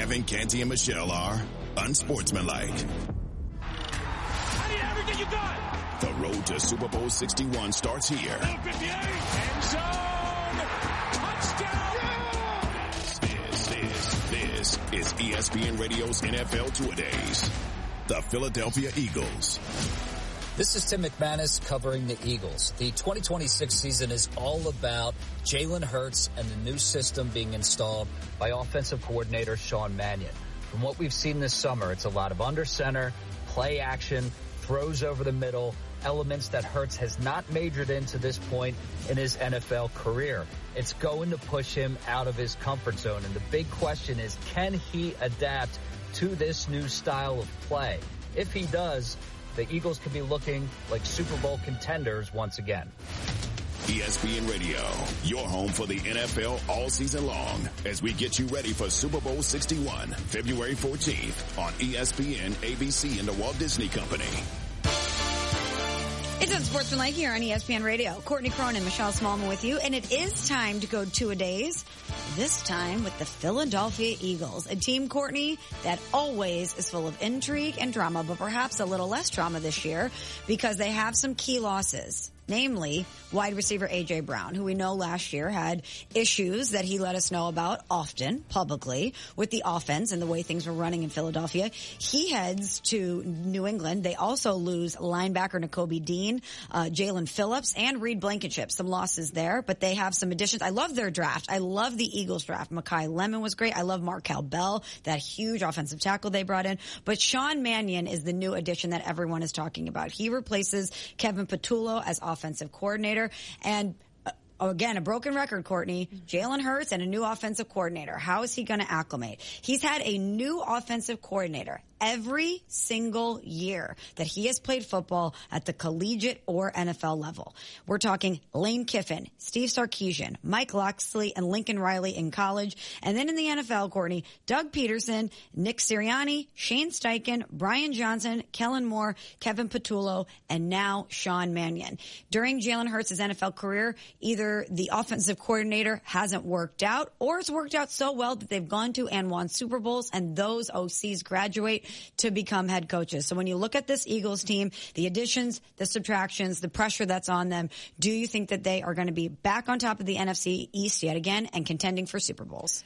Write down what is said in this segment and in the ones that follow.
Kevin, Canty, and Michelle are unsportsmanlike. I need everything you got. The road to Super Bowl 61 starts here. 58, end zone, touchdown. This is ESPN Radio's NFL Two-A-Days. The Philadelphia Eagles. This is Tim McManus covering the Eagles. The 2026 season is all about Jalen Hurts and the new system being installed by offensive coordinator Sean Mannion. From what we've seen this summer, it's a lot of under center, play action, throws over the middle, elements that Hurts has not majored in to this point in his NFL career. It's going to push him out of his comfort zone. And the big question is, can he adapt to this new style of play? If he does, the Eagles could be looking like Super Bowl contenders once again. ESPN Radio, your home for the NFL all season long, as we get you ready for Super Bowl 61, February 14th on ESPN, ABC, and the Walt Disney Company. It's Unsportsmanlike here on ESPN Radio. Courtney Cronin, Michelle Smallman with you, and it is time to go two-a-days. This time with the Philadelphia Eagles, a team, Courtney, that always is full of intrigue and drama, but perhaps a little less drama this year because they have some key losses. Namely, wide receiver A.J. Brown, who we know last year had issues that he let us know about often, publicly, with the offense and the way things were running in Philadelphia. He heads to New England. They also lose linebacker Nakobe Dean, Jalen Phillips, and Reed Blankenship. Some losses there, but they have some additions. I love their draft. I love the Eagles draft. Mekhi Lemon was great. I love Markel Bell, that huge offensive tackle they brought in. But Sean Mannion is the new addition that everyone is talking about. He replaces Kevin Patullo as offensive coordinator. And again, a broken record, Courtney. Jalen Hurts and a new offensive coordinator. How is he going to acclimate? He's had a new offensive coordinator every single year that he has played football at the collegiate or NFL level. We're talking Lane Kiffin, Steve Sarkisian, Mike Locksley, and Lincoln Riley in college. And then in the NFL, Courtney, Doug Peterson, Nick Sirianni, Shane Steichen, Brian Johnson, Kellen Moore, Kevin Patullo, and now Sean Mannion. During Jalen Hurts' NFL career, either the offensive coordinator hasn't worked out or it's worked out so well that they've gone to and won Super Bowls, and those OCs graduate to become head coaches. So when you look at this Eagles team, the additions, the subtractions, the pressure that's on them, do you think that they are going to be back on top of the NFC East yet again and contending for Super Bowls?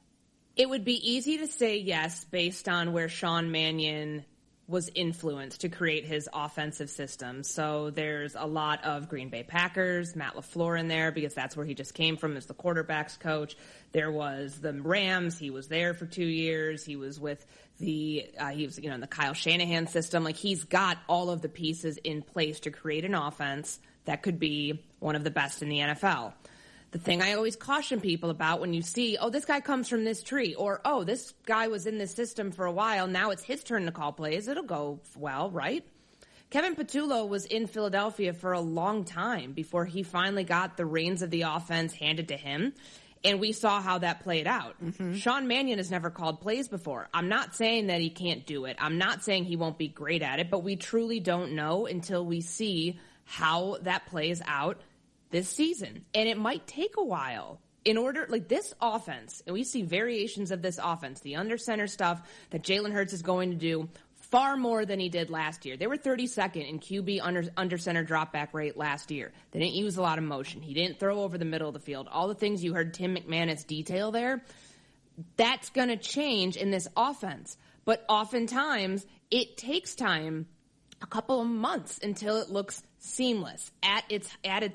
It would be easy to say yes based on where Sean Mannion was influenced to create his offensive system. So there's a lot of Green Bay Packers, Matt LaFleur in there because that's where he just came from as the quarterback's coach. There was the Rams. He was there for 2 years. He was with he was, in the Kyle Shanahan system. Like, he's got all of the pieces in place to create an offense that could be one of the best in the NFL. The thing I always caution people about when you see, oh, this guy comes from this tree, or, oh, this guy was in this system for a while, now it's his turn to call plays, it'll go well, right? Kevin Patullo was in Philadelphia for a long time before he finally got the reins of the offense handed to him, and we saw how that played out. Mm-hmm. Sean Mannion has never called plays before. I'm not saying that he can't do it. I'm not saying he won't be great at it, but we truly don't know until we see how that plays out this season. And it might take a while in order, like this offense, and we see variations of this offense, the under center stuff that Jalen Hurts is going to do far more than he did last year. They were 32nd in QB under center drop back rate last year. They didn't use a lot of motion. He didn't throw over the middle of the field. All the things you heard Tim McManus detail there, that's going to change in this offense. But oftentimes it takes time, a couple of months until it looks seamless at its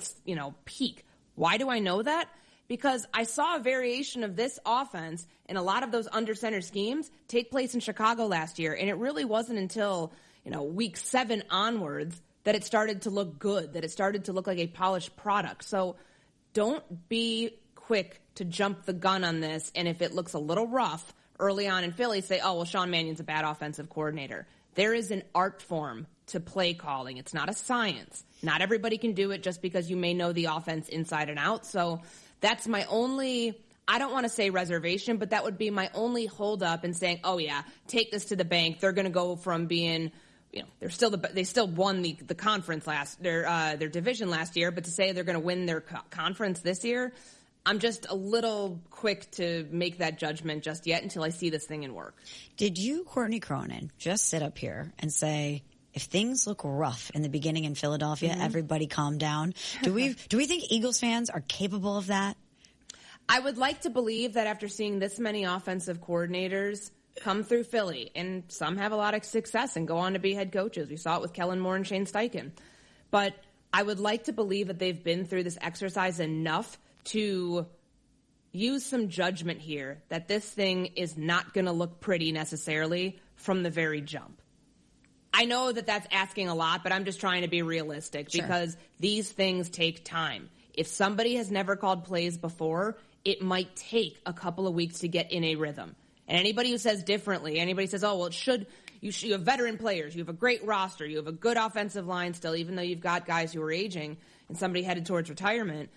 peak. Why do I know that? Because I saw a variation of this offense and a lot of those under center schemes take place in Chicago last year, and it really wasn't until week 7 onwards that it started to look good, that it started to look like a polished product. So don't be quick to jump the gun on this, and if it looks a little rough early on in Philly, say, oh, well, Sean Mannion's a bad offensive coordinator. There is an art form to play calling. It's not a science. Not everybody can do it just because you may know the offense inside and out. So that's my only, I don't want to say reservation, but that would be my only hold up in saying, oh yeah, take this to the bank. They're going to go from being, they still won the conference their division last year, but to say they're going to win their conference this year, I'm just a little quick to make that judgment just yet until I see this thing in work. Did you, Courtney Cronin, just sit up here and say, if things look rough in the beginning in Philadelphia, everybody calm down? Do we think Eagles fans are capable of that? I would like to believe that after seeing this many offensive coordinators come through Philly, and some have a lot of success and go on to be head coaches. We saw it with Kellen Moore and Shane Steichen. But I would like to believe that they've been through this exercise enough to use some judgment here that this thing is not going to look pretty necessarily from the very jump. I know that that's asking a lot, but I'm just trying to be realistic because these things take time. If somebody has never called plays before, it might take a couple of weeks to get in a rhythm. And anybody who says differently, anybody says, oh, well, you have veteran players, you have a great roster, you have a good offensive line still, even though you've got guys who are aging and somebody headed towards retirement.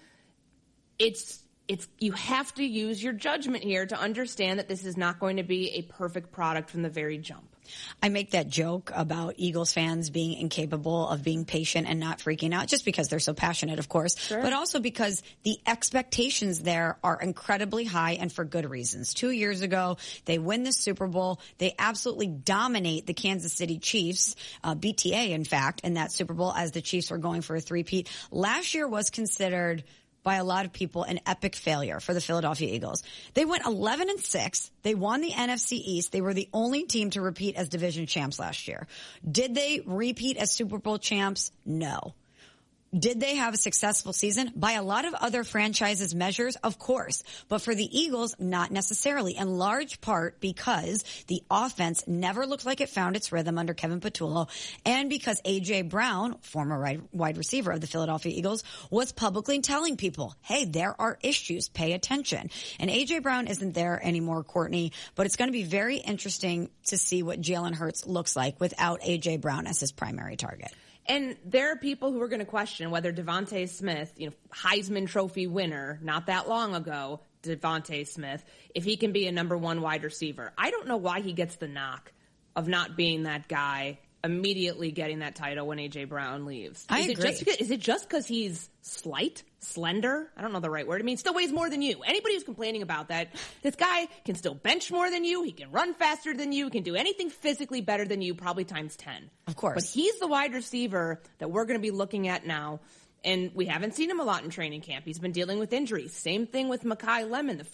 You have to use your judgment here to understand that this is not going to be a perfect product from the very jump. I make that joke about Eagles fans being incapable of being patient and not freaking out, just because they're so passionate, of course, but also because the expectations there are incredibly high and for good reasons. 2 years ago, they win the Super Bowl. They absolutely dominate the Kansas City Chiefs, BTA, in fact, in that Super Bowl as the Chiefs were going for a three-peat. Last year was considered by a lot of people an epic failure for the Philadelphia Eagles. They went 11-6. They won the NFC East. They were the only team to repeat as division champs last year. Did they repeat as Super Bowl champs? No. Did they have a successful season? By a lot of other franchises' measures, of course. But for the Eagles, not necessarily. In large part because the offense never looked like it found its rhythm under Kevin Patullo, and because A.J. Brown, former wide receiver of the Philadelphia Eagles, was publicly telling people, hey, there are issues, pay attention. And A.J. Brown isn't there anymore, Courtney, but it's going to be very interesting to see what Jalen Hurts looks like without A.J. Brown as his primary target. And there are people who are going to question whether Devontae Smith, Heisman Trophy winner, not that long ago, Devontae Smith, if he can be a number one wide receiver. I don't know why he gets the knock of not being that guy, immediately getting that title when A.J. Brown leaves. I agree. Is it just because he's slender? I don't know the right word. I mean, still weighs more than you. Anybody who's complaining about that, this guy can still bench more than you. He can run faster than you. He can do anything physically better than you, probably times 10. Of course. But he's the wide receiver that we're going to be looking at now. And we haven't seen him a lot in training camp. He's been dealing with injuries. Same thing with Mekhi Lemon, the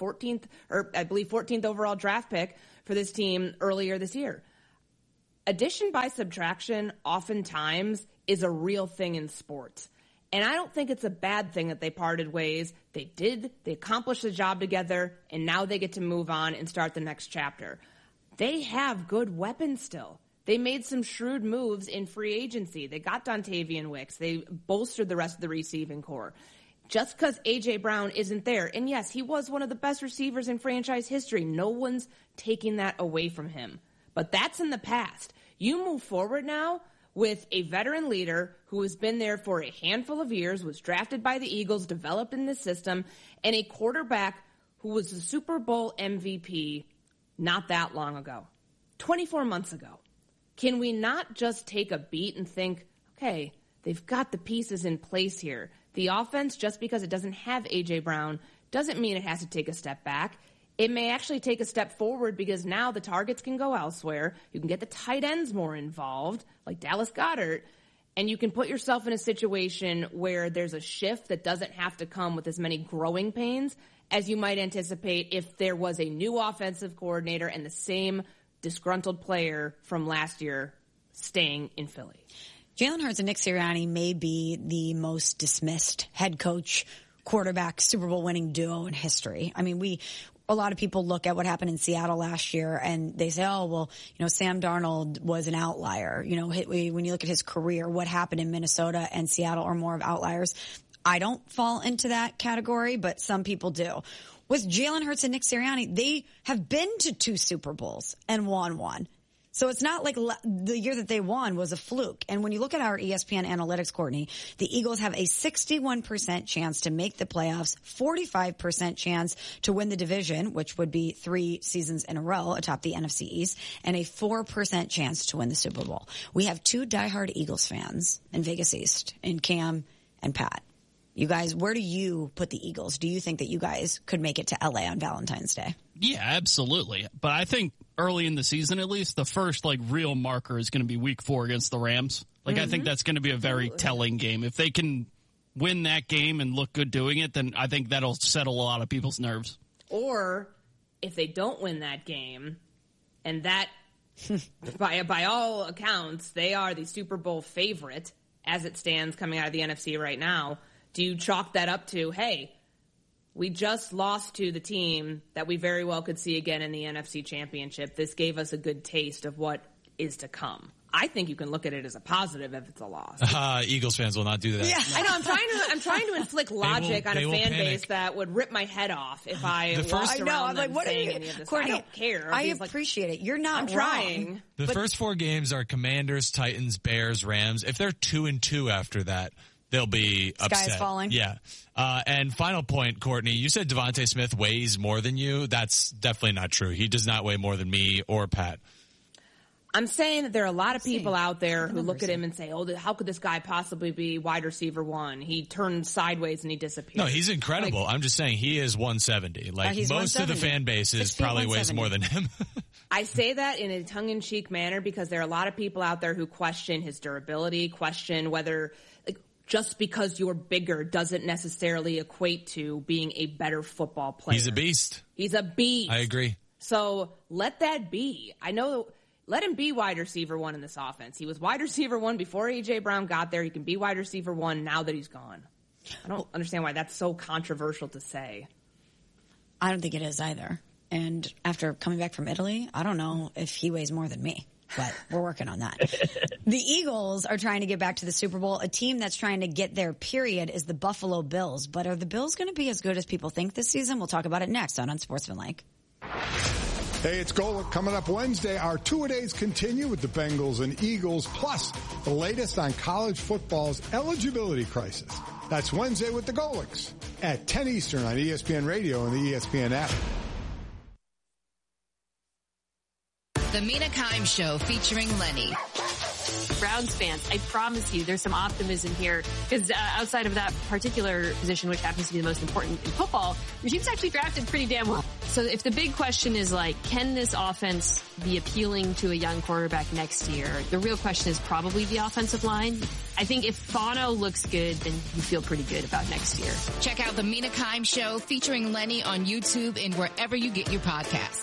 14th overall draft pick for this team earlier this year. Addition by subtraction oftentimes is a real thing in sports. And I don't think it's a bad thing that they parted ways. They accomplished the job together, and now they get to move on and start the next chapter. They have good weapons still. They made some shrewd moves in free agency. They got Dontavian Wicks. They bolstered the rest of the receiving core. Just because A.J. Brown isn't there, and yes, he was one of the best receivers in franchise history. No one's taking that away from him. But that's in the past. You move forward now with a veteran leader who has been there for a handful of years, was drafted by the Eagles, developed in this system, and a quarterback who was the Super Bowl MVP not that long ago, 24 months ago. Can we not just take a beat and think, okay, they've got the pieces in place here. The offense, just because it doesn't have A.J. Brown, doesn't mean it has to take a step back. It may actually take a step forward because now the targets can go elsewhere. You can get the tight ends more involved, like Dallas Goedert, and you can put yourself in a situation where there's a shift that doesn't have to come with as many growing pains as you might anticipate if there was a new offensive coordinator and the same disgruntled player from last year staying in Philly. Jalen Hurts and Nick Sirianni may be the most dismissed head coach, quarterback, Super Bowl winning duo in history. I mean, a lot of people look at what happened in Seattle last year and they say, oh, well, Sam Darnold was an outlier. When you look at his career, what happened in Minnesota and Seattle are more of outliers. I don't fall into that category, but some people do. With Jalen Hurts and Nick Sirianni, they have been to 2 Super Bowls and won one. So it's not like the year that they won was a fluke. And when you look at our ESPN analytics, Courtney, the Eagles have a 61% chance to make the playoffs, 45% chance to win the division, which would be 3 seasons in a row atop the NFC East, and a 4% chance to win the Super Bowl. We have 2 diehard Eagles fans in Vegas East, in Cam and Pat. You guys, where do you put the Eagles? Do you think that you guys could make it to LA on Valentine's Day? Yeah, absolutely. But I think early in the season, at least, the first real marker is going to be Week 4 against the Rams. I think that's going to be a very telling game. If they can win that game and look good doing it, then I think that'll settle a lot of people's nerves. Or if they don't win that game, and that, by all accounts, they are the Super Bowl favorite as it stands coming out of the NFC right now, do you chalk that up to, hey, we just lost to the team that we very well could see again in the NFC Championship. This gave us a good taste of what is to come. I think you can look at it as a positive if it's a loss. Eagles fans will not do that. Yeah, I know. I'm trying to inflict logic on a fan base that would rip my head off if I walked around them saying any of this. Courtney, I don't care. I appreciate it. You're not I'm trying. The first 4 games are Commanders, Titans, Bears, Rams. If they're 2-2 after that, they'll be upset. Sky is falling. Yeah. And final point, Courtney, you said Devontae Smith weighs more than you. That's definitely not true. He does not weigh more than me or Pat. I'm saying that there are a lot of people out there who look at him and say, oh, how could this guy possibly be wide receiver 1? He turned sideways and he disappeared. No, he's incredible. I'm just saying he is 170. Most of the fan bases probably weighs more than him. I say that in a tongue-in-cheek manner because there are a lot of people out there who question his durability, question whether just because you're bigger doesn't necessarily equate to being a better football player. He's a beast. He's a beast. I agree. So let that be. I know. Let him be wide receiver 1 in this offense. He was wide receiver 1 before A.J. Brown got there. He can be wide receiver 1 now that he's gone. I don't understand why that's so controversial to say. I don't think it is either. And after coming back from Italy, I don't know if he weighs more than me. But we're working on that. The Eagles are trying to get back to the Super Bowl. A team that's trying to get there, period, is the Buffalo Bills. But are the Bills going to be as good as people think this season? We'll talk about it next on Unsportsmanlike. Hey, it's Golic. Coming up Wednesday, our two-a-days continue with the Bengals and Eagles, plus the latest on college football's eligibility crisis. That's Wednesday with the Golics at 10 Eastern on ESPN Radio and the ESPN app. The Mina Kimes Show featuring Lenny. Browns fans, I promise you there's some optimism here because outside of that particular position, which happens to be the most important in football, your team's actually drafted pretty damn well. So if the big question is can this offense be appealing to a young quarterback next year? The real question is probably the offensive line. I think if Fano looks good, then you feel pretty good about next year. Check out the Mina Kimes Show featuring Lenny on YouTube and wherever you get your podcasts.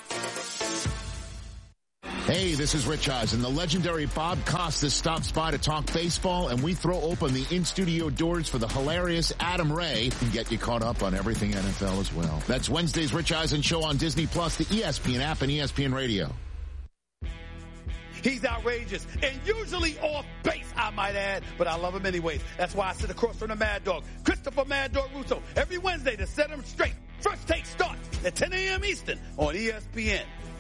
Hey, this is Rich Eisen. The legendary Bob Costas stops by to talk baseball, and we throw open the in-studio doors for the hilarious Adam Ray and get you caught up on everything NFL as well. That's Wednesday's Rich Eisen Show on Disney+, the ESPN app, and ESPN Radio. He's outrageous and usually off base, I might add, but I love him anyways. That's why I sit across from the Mad Dog, Christopher Mad Dog Russo, every Wednesday to set him straight. First Take starts at 10 a.m. Eastern on ESPN.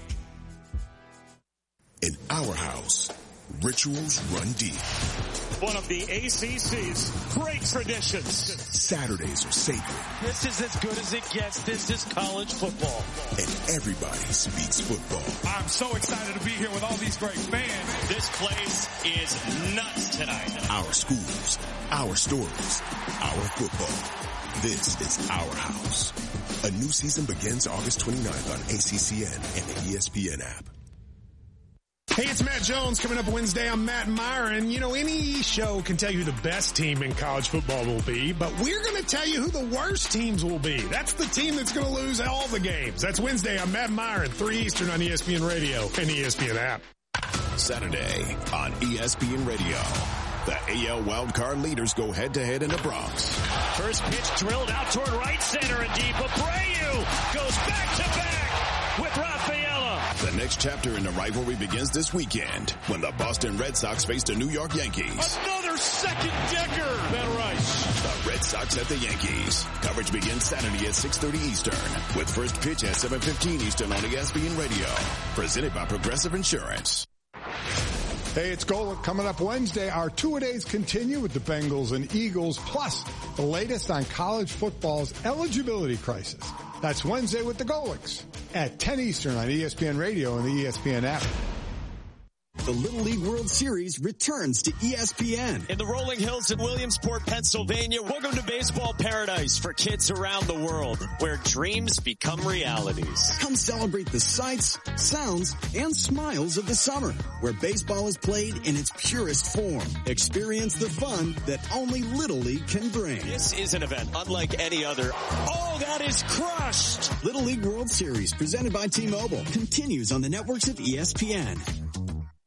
In our house, rituals run deep. One of the ACC's great traditions. Saturdays are sacred. This is as good as it gets. This is college football. And everybody speaks football. I'm so excited to be here with all these great fans. This place is nuts tonight. Our schools, our stories, our football. This is our house. A new season begins August 29th on ACCN and the ESPN app. Hey, it's Matt Jones. Coming up Wednesday, I'm Matt Myron. You know, any show can tell you who the best team in college football will be, but we're going to tell you who the worst teams will be. That's the team that's going to lose all the games. That's Wednesday. I'm Matt Myron, 3 Eastern on ESPN Radio and ESPN app. Saturday on ESPN Radio. The AL wildcard leaders go head-to-head in the Bronx. First pitch drilled out toward right center and deep. Abreu goes back-to-back with Rafaela. The next chapter in the rivalry begins this weekend when the Boston Red Sox face the New York Yankees. Another second-decker. Ben Rice. The Red Sox at the Yankees. Coverage begins Saturday at 6:30 Eastern with first pitch at 7:15 Eastern on ESPN Radio. Presented by Progressive Insurance. Hey, it's Golic. Coming up Wednesday, our two-a-days continue with the Bengals and Eagles, plus the latest on college football's eligibility crisis. That's Wednesday with the Golics at 10 Eastern on ESPN Radio and the ESPN app. The Little League World Series returns to ESPN. In the rolling hills in Williamsport, Pennsylvania, welcome to baseball paradise for kids around the world, where dreams become realities. Come celebrate the sights, sounds, and smiles of the summer, where baseball is played in its purest form. Experience the fun that only Little League can bring. This is an event unlike any other. Oh, that is crushed! Little League World Series, presented by T-Mobile, continues on the networks of ESPN.